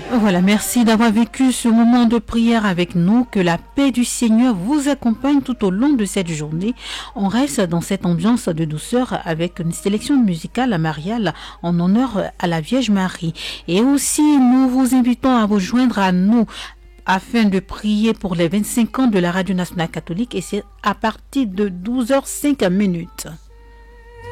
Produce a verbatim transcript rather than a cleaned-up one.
Voilà, merci d'avoir vécu ce moment de prière avec nous. Que la paix du Seigneur vous accompagne tout au long de cette journée. On reste dans cette ambiance de douceur avec une sélection musicale mariale en honneur à la Vierge Marie. Et aussi, nous vous invitons à vous joindre à nous afin de prier pour les vingt-cinq ans de la Radio Nationale Catholique, et c'est à partir de douze heures cinq minutes.